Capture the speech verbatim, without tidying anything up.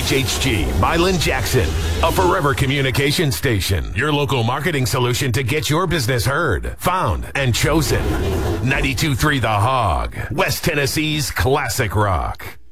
H H G, Milan Jackson, a Forever Communication station. Your local marketing solution to get your business heard, found, and chosen. ninety-two point three The Hog, West Tennessee's classic rock.